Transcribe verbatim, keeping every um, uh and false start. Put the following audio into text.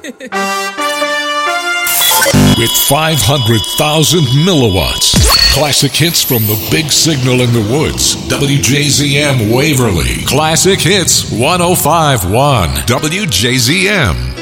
With five hundred thousand milliwatts. Classic hits from the big signal in the woods. W J Z M Waverly. Classic Hits one oh five point one. W J Z M.